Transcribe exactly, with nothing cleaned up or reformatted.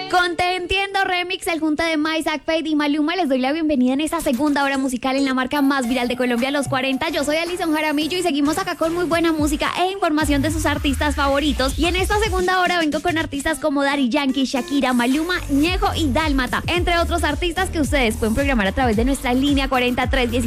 Con Te Entiendo Remix, el junte de Isaac Fade y Maluma, les doy la bienvenida en esta segunda hora musical en la marca más viral de Colombia, Los cuarenta. Yo soy Alison Jaramillo y seguimos acá con muy buena música e información de sus artistas favoritos. Y en esta segunda hora vengo con artistas como Daddy Yankee, Shakira, Maluma, Ñejo y Dálmata, entre otros artistas que ustedes pueden programar a través de nuestra línea cuarenta y tres dieciséis